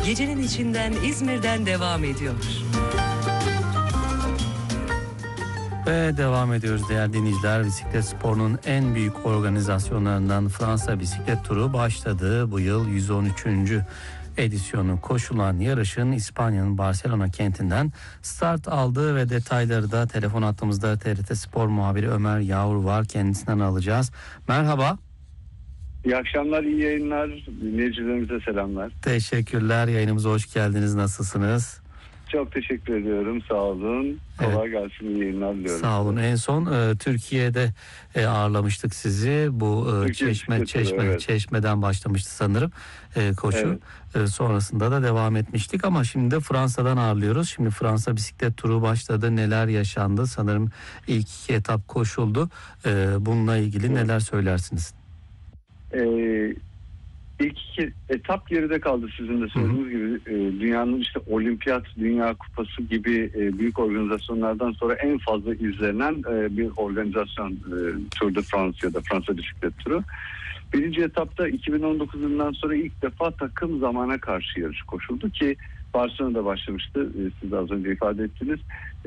gecenin içinden İzmir'den devam ediyor. Ve devam ediyoruz değerli dinleyiciler. Bisiklet sporunun en büyük organizasyonlarından Fransa Bisiklet Turu başladı. Bu yıl 113. edisyonu koşulan yarışın İspanya'nın Barcelona kentinden start aldığı ve detayları da telefon hattımızda TRT Spor muhabiri Ömer Yağur var. Kendisinden alacağız. Merhaba. İyi akşamlar, iyi yayınlar. Dinleyicilerimize selamlar. Teşekkürler. Yayınımıza hoş geldiniz. Nasılsınız? Çok teşekkür ediyorum. Sağ olun. Kolay gelsin. İyi yayınlar diliyorum. Sağ olun. En son Türkiye'de ağırlamıştık sizi. Bu Çeşme'den başlamıştı sanırım koşu. Evet. Sonrasında da devam etmiştik ama şimdi de Fransa'dan ağırlıyoruz. Şimdi Fransa bisiklet turu başladı. Neler yaşandı? Sanırım ilk iki etap koşuldu. Bununla ilgili neler söylersiniz? İlk iki etap geride kaldı sizin de söylediğiniz gibi. Dünyanın işte Olimpiyat, Dünya Kupası gibi büyük organizasyonlardan sonra en fazla izlenen bir organizasyon Tour de France ya da Fransa bisiklet turu. Birinci etapta 2019 yılından sonra ilk defa takım zamana karşı yarış koşuldu ki Barcelona'da başlamıştı. Siz az önce ifade ettiniz.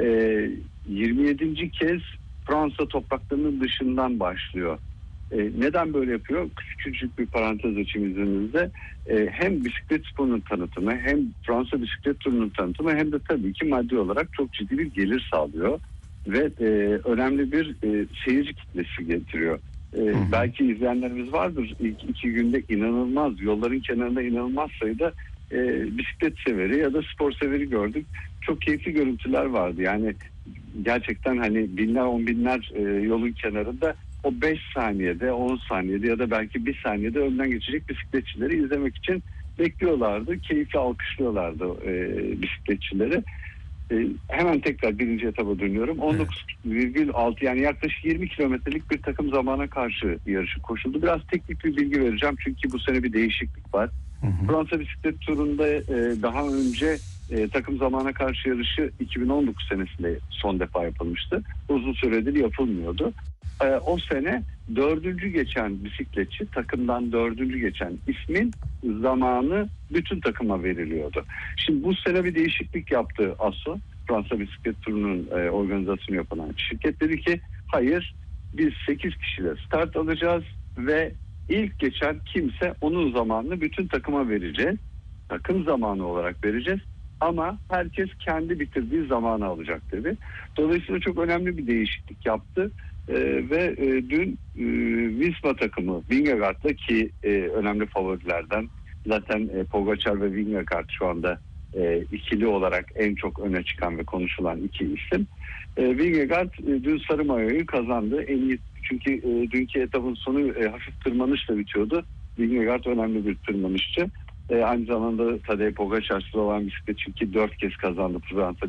27. kez Fransa topraklarının dışından başlıyor. Neden böyle yapıyor? Küçücük bir parantez açayım izninizle. Hem bisiklet sporunun tanıtımı, hem Fransa bisiklet turunun tanıtımı, hem de tabii ki maddi olarak çok ciddi bir gelir sağlıyor. Ve önemli bir seyirci kitlesi getiriyor. Belki izleyenlerimiz vardır. İlk 2 günde inanılmaz, yolların kenarında inanılmaz sayıda bisiklet severi ya da spor severi gördük. Çok keyifli görüntüler vardı. Yani gerçekten hani binler, on binler yolun kenarında o 5 saniyede, 10 saniyede ya da belki 1 saniyede önden geçecek bisikletçileri izlemek için bekliyorlardı. Keyifli alkışlıyorlardı bisikletçileri. Hemen tekrar birinci etaba dönüyorum. 19,6 yani yaklaşık 20 kilometrelik bir takım zamana karşı yarışı koşuldu. Biraz teknik bir bilgi vereceğim çünkü bu sene bir değişiklik var. Fransa bisiklet turunda daha önce takım zamana karşı yarışı 2019 senesinde son defa yapılmıştı. Uzun süredir yapılmıyordu. O sene 4. geçen bisikletçi, takımdan 4. geçen ismin zamanı bütün takıma veriliyordu. Şimdi bu sene bir değişiklik yaptı ASO, Fransa Bisiklet Turu'nun organizasyonu yapan şirket dedi ki hayır, biz 8 kişiyle start alacağız ve ilk geçen kimse onun zamanını bütün takıma vereceğiz. Takım zamanı olarak vereceğiz. Ama herkes kendi bitirdiği zamanı alacak dedi. Dolayısıyla çok önemli bir değişiklik yaptı. Ve dün Visma takımı Vingegaard'la ki önemli favorilerden zaten Pogacar ve Vingegaard şu anda ikili olarak en çok öne çıkan ve konuşulan iki isim. Vingegaard dün sarı mayoyu kazandı. En iyi, çünkü dünkü etapın sonu hafif tırmanışla bitiyordu. Vingegaard önemli bir tırmanışçı. Aynı zamanda Tadej Pogacar olan bisikletçi ki 4 kez kazandı Fransa